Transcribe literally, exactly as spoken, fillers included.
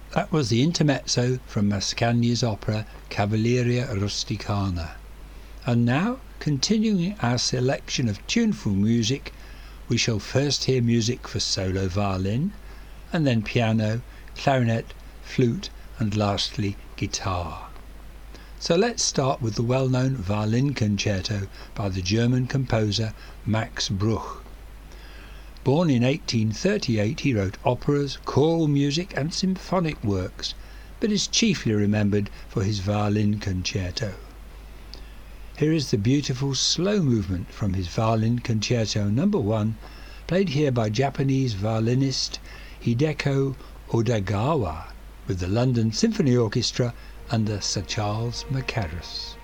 That was the intermezzo from Mascagni's opera Cavalleria Rusticana. And now, continuing our selection of tuneful music, we shall first hear music for solo violin, and then piano, clarinet, flute, and lastly guitar. So let's start with the well-known violin concerto by the German composer Max Bruch. Born in eighteen thirty-eight, he wrote operas, choral music and symphonic works, but is chiefly remembered for his violin concerto. Here is the beautiful slow movement from his violin concerto number one, played here by Japanese violinist Hideko Odagawa with the London Symphony Orchestra under Sir Charles Mackerras.